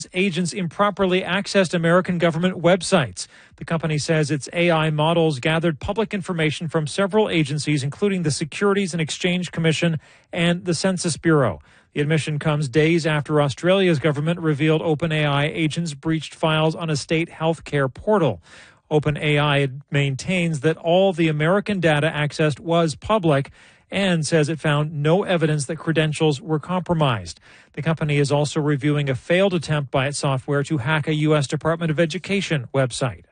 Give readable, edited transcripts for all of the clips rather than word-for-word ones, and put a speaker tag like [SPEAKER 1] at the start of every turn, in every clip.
[SPEAKER 1] Agents improperly accessed American government websites. The company says its AI models gathered public information from several agencies, including the Securities and Exchange Commission and the Census Bureau. The admission comes days after Australia's government revealed OpenAI agents breached files on a state health care portal. OpenAI maintains that all the American data accessed was public and says it found no evidence that credentials were compromised. The company is also reviewing a failed attempt by its software to hack a U.S. Department of Education website.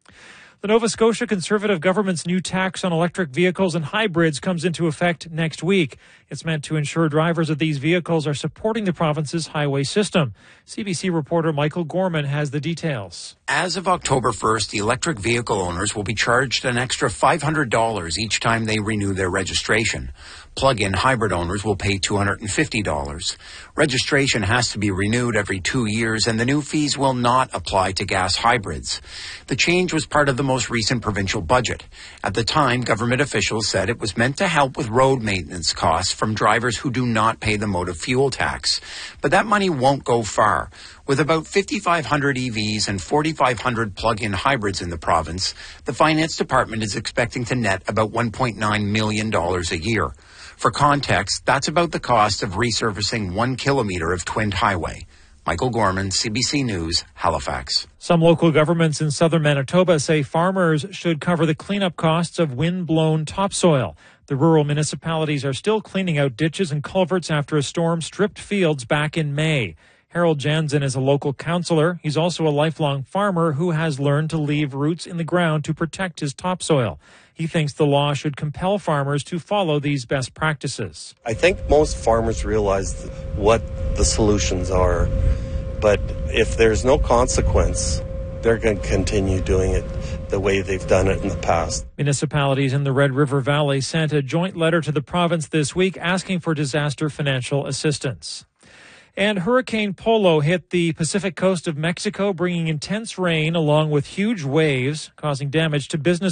[SPEAKER 1] The Nova Scotia Conservative government's new tax on electric vehicles and hybrids comes into effect next week. It's meant to ensure drivers of these vehicles are supporting the province's highway system. CBC reporter Michael Gorman has the details.
[SPEAKER 2] As of October 1st, electric vehicle owners will be charged an extra $500 each time they renew their registration. Plug-in hybrid owners will pay $250. Registration has to be renewed every 2 years, and the new fees will not apply to gas hybrids. The change was part of the most recent provincial budget. At the time, government officials said it was meant to help with road maintenance costs from drivers who do not pay the motor fuel tax. But that money won't go far. With about 5,500 EVs and 4,500 plug-in hybrids in the province, the Finance Department is expecting to net about $1.9 million a year. For context, that's about the cost of resurfacing 1 kilometre of twinned highway. Michael Gorman, CBC News, Halifax.
[SPEAKER 1] Some local governments in southern Manitoba say farmers should cover the cleanup costs of wind-blown topsoil. The rural municipalities are still cleaning out ditches and culverts after a storm stripped fields back in May. Harold Jansen is a local councillor. He's also a lifelong farmer who has learned to leave roots in the ground to protect his topsoil. He thinks the law should compel farmers to follow these best practices.
[SPEAKER 3] I think most farmers realize what the solutions are, but if there's no consequence, they're going to continue doing it the way they've done it in the past.
[SPEAKER 1] Municipalities in the Red River Valley sent a joint letter to the province this week asking for disaster financial assistance. And Hurricane Polo hit the Pacific coast of Mexico, bringing intense rain along with huge waves, causing damage to businesses.